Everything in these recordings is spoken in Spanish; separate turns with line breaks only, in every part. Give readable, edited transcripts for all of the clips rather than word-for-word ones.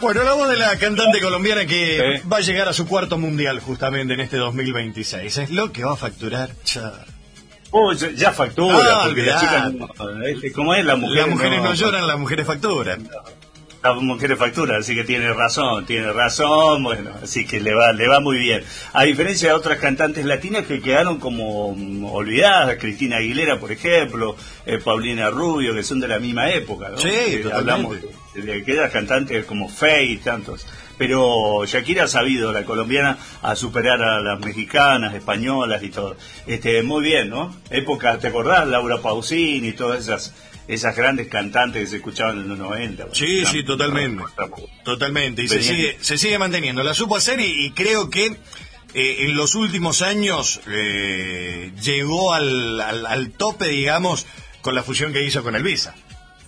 Bueno, la voz de la cantante colombiana que va a llegar a su cuarto mundial justamente en este 2026. Es lo que va a facturar.
Ya factura, porque la chica ¿cómo es?
Las mujeres no lloran, las mujeres facturan.
Las mujeres facturan, así que tiene razón, bueno, así que le va muy bien. A diferencia de otras cantantes latinas que quedaron como olvidadas, Cristina Aguilera, por ejemplo, Paulina Rubio, que son de la misma época, ¿no?
Sí,
hablamos de aquellas cantantes como Faye y tantos. Pero Shakira ha sabido, la colombiana, a superar a las mexicanas, españolas y todo. Muy bien, ¿no? Época, ¿te acordás? Laura Pausini y todas esas grandes cantantes que se escuchaban en los 90.
Sí, totalmente. Y se sigue manteniendo. La supo hacer y creo que en los últimos años llegó al tope, digamos, con la fusión que hizo con Elvisa.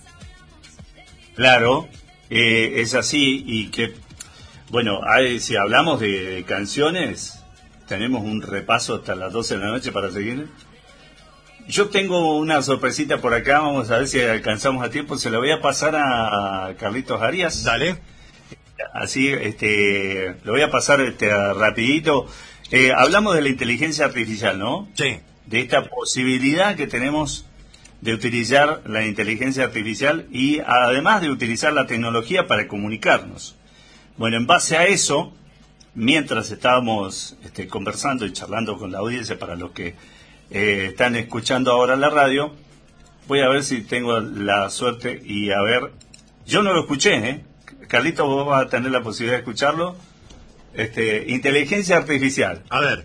Claro, es así y que, bueno, si hablamos de canciones, tenemos un repaso hasta las 12 de la noche para seguir. Yo tengo una sorpresita por acá, vamos a ver si alcanzamos a tiempo. Se lo voy a pasar a Carlitos Arias.
Dale.
Así, lo voy a pasar rapidito. Hablamos de la inteligencia artificial, ¿no?
Sí.
De esta posibilidad que tenemos de utilizar la inteligencia artificial y además de utilizar la tecnología para comunicarnos. Bueno, en base a eso, mientras estábamos conversando y charlando con la audiencia, para los que están escuchando ahora la radio, voy a ver si tengo la suerte y a ver, yo no lo escuché, Carlito, vos vas a tener la posibilidad de escucharlo. Inteligencia artificial.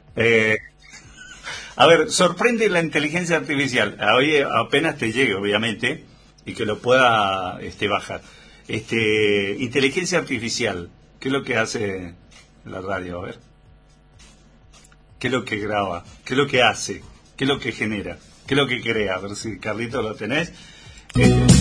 A ver, sorprende la inteligencia artificial. Hoy apenas te llegue, obviamente, y que lo pueda bajar. Inteligencia artificial, ¿qué es lo que hace la radio? A ver. ¿Qué es lo que graba? ¿Qué es lo que hace? ¿Qué es lo que genera? ¿Qué es lo que crea? A ver si, Carlito, lo tenés.